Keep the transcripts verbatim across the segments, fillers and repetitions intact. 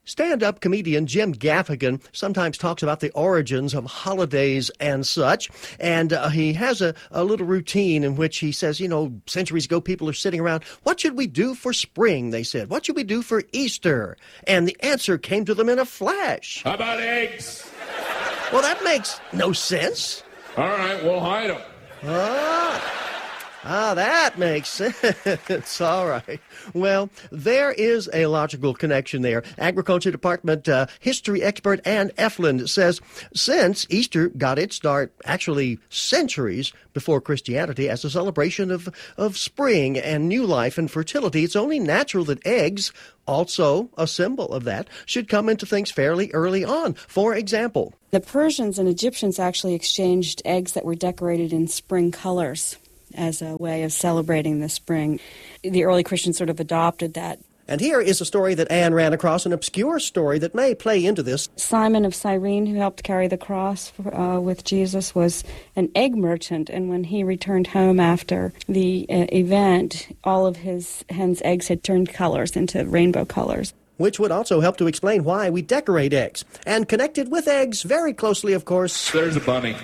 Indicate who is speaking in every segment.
Speaker 1: Stand-up comedian Jim Gaffigan sometimes talks about the origins of holidays and such, and uh, he has a, a little routine in which he says, you know, centuries ago people are sitting around, what should we do for spring, they said. What should we do for Easter? And the answer came to them in a flash.
Speaker 2: How about eggs?
Speaker 1: Well, that makes no sense.
Speaker 2: All right, we'll hide them.
Speaker 1: Ah. Ah, that makes sense. All right. Well, there is a logical connection there. Agriculture Department uh, history expert Ann Eflin says since Easter got its start actually centuries before Christianity as a celebration of, of spring and new life and fertility, it's only natural that eggs, also a symbol of that, should come into things fairly early on. For example,
Speaker 3: the Persians and Egyptians actually exchanged eggs that were decorated in spring colors as a way of celebrating the spring. The early Christians sort of adopted that.
Speaker 1: And here is a story that Anne ran across, an obscure story that may play into this.
Speaker 3: Simon of Cyrene, who helped carry the cross uh, with Jesus, was an egg merchant, and when he returned home after the uh, event, all of his hen's eggs had turned colors into rainbow colors.
Speaker 1: Which would also help to explain why we decorate eggs. And connected with eggs very closely, of course,
Speaker 2: there's a bunny.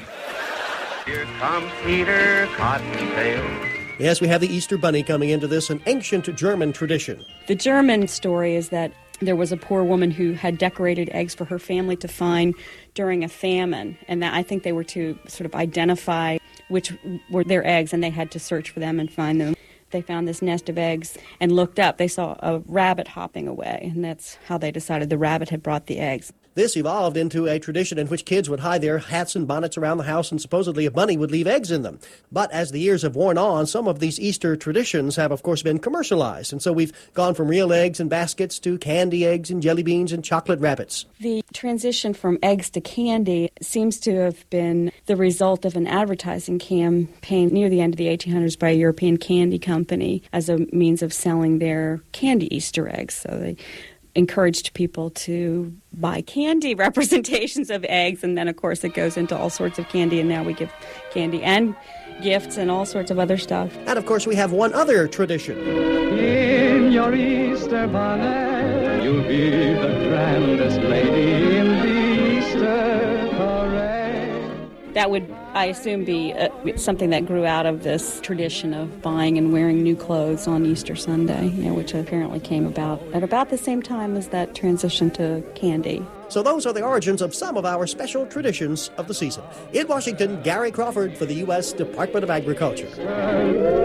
Speaker 4: Here comes Peter Cottontail.
Speaker 1: Yes, we have the Easter Bunny coming into this, an ancient German tradition.
Speaker 3: The German story is that there was a poor woman who had decorated eggs for her family to find during a famine, and that I think they were to sort of identify which were their eggs, and they had to search for them and find them. They found this nest of eggs and looked up. They saw a rabbit hopping away, and that's how they decided the rabbit had brought the eggs.
Speaker 1: This evolved into a tradition in which kids would hide their hats and bonnets around the house, and supposedly a bunny would leave eggs in them. But as the years have worn on, some of these Easter traditions have, of course, been commercialized. And so we've gone from real eggs in baskets to candy eggs and jelly beans and chocolate rabbits.
Speaker 3: The transition from eggs to candy seems to have been the result of an advertising campaign near the end of the eighteen hundreds by a European candy company as a means of selling their candy Easter eggs. So they encouraged people to buy candy representations of eggs, and then of course it goes into all sorts of candy, and now we give candy and gifts and all sorts of other stuff.
Speaker 1: And of course we have one other tradition.
Speaker 5: In your Easter bonnet, you'll be the grandest lady in the Easter parade.
Speaker 3: That would, I assume, be uh, something that grew out of this tradition of buying and wearing new clothes on Easter Sunday, you know, which apparently came about at about the same time as that transition to candy.
Speaker 1: So those are the origins of some of our special traditions of the season. In Washington, Gary Crawford for the U S Department of Agriculture.